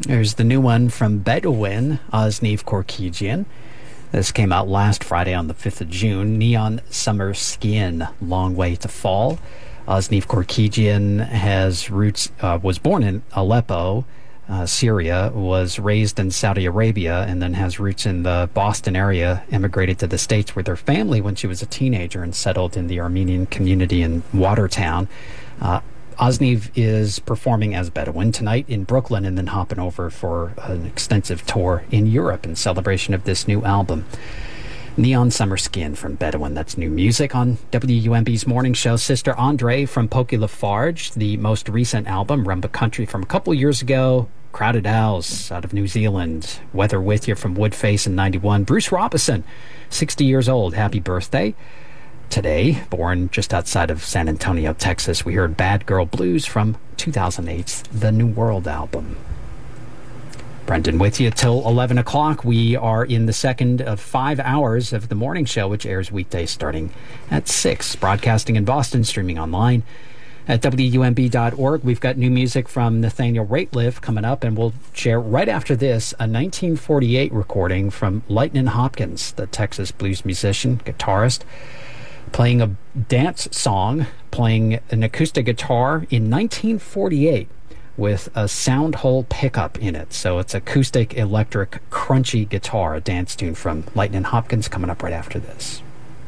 There's the new one from Bedouin, Osnev Korkijian. This came out last Friday on the 5th of June. Neon Summer Skin, Long Way to Fall. Osnev Korkijian has roots, was born in Aleppo, Syria, was raised in Saudi Arabia, and then has roots in the Boston area, immigrated to the States with her family when she was a teenager and settled in the Armenian community in Watertown. Osnev is performing as Bedouin tonight in Brooklyn and then hopping over for an extensive tour in Europe in celebration of this new album. Neon Summer Skin from Bedouin. That's new music on WUMB's morning show. Sister Andre from Pokey Lafarge, the most recent album, Rumba Country, from a couple years ago. Crowded Owls out of New Zealand. Weather With You from Woodface in 91. Bruce Robison, 60 years old. Happy birthday. Today, born just outside of San Antonio, Texas, we heard Bad Girl Blues from 2008's The New World album. Brendan with you till 11 o'clock. We are in the second of 5 hours of the morning show, which airs weekdays starting at 6. Broadcasting in Boston, streaming online at WUMB.org. We've got new music from Nathaniel Rateliff coming up, and we'll share right after this a 1948 recording from Lightnin' Hopkins, the Texas blues musician, guitarist, playing a dance song, playing an acoustic guitar in 1948 with a sound hole pickup in it. So it's acoustic, electric, crunchy guitar, a dance tune from Lightnin' Hopkins coming up right after this.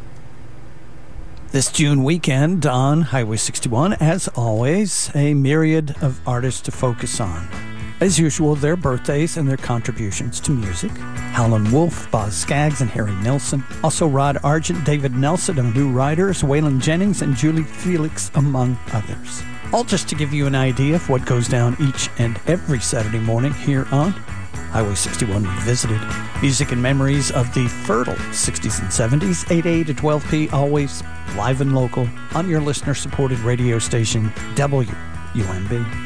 This June weekend on Highway 61, as always, a myriad of artists to focus on. As usual, their birthdays and their contributions to music. Howlin' Wolf, Boz Scaggs, and Harry Nilsson. Also Rod Argent, David Nelson of New Riders, Waylon Jennings, and Julie Felix, among others. All just to give you an idea of what goes down each and every Saturday morning here on Highway 61 Revisited. Music and memories of the fertile 60s and 70s, 8 a to 12 p, always live and local on your listener-supported radio station, WUMB.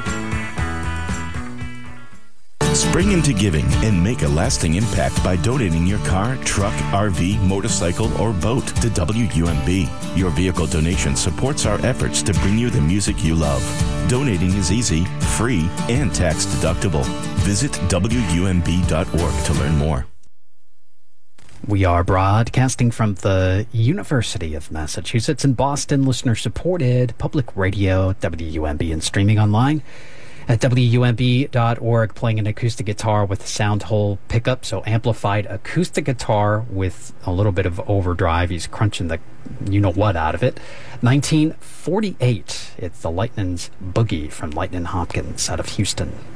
Spring into giving and make a lasting impact by donating your car, truck, RV, motorcycle, or boat to WUMB. Your vehicle donation supports our efforts to bring you the music you love. Donating is easy, free, and tax-deductible. Visit WUMB.org to learn more. We are broadcasting from the University of Massachusetts in Boston, listener-supported public radio, WUMB, and streaming online at WUMB.org, playing an acoustic guitar with a sound hole pickup, so amplified acoustic guitar with a little bit of overdrive. He's crunching the you-know-what out of it. 1948, it's the Lightnin's Boogie from Lightnin' Hopkins out of Houston.